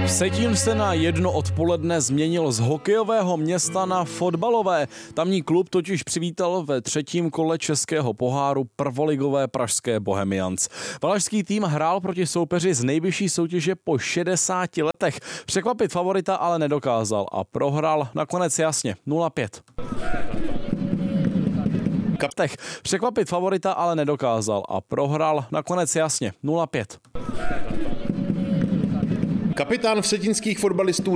Vsetín se na jedno odpoledne změnil z hokejového města na fotbalové. Tamní klub totiž přivítal ve třetím kole českého poháru prvoligové pražské Bohemians. Valašský tým hrál proti soupeři z nejvyšší soutěže po 60 letech. Překvapit favorita ale nedokázal a prohrál nakonec jasně 0-5. Překvapit favorita ale nedokázal a prohrál nakonec jasně 0-5. Kapitán vsetínských fotbalistů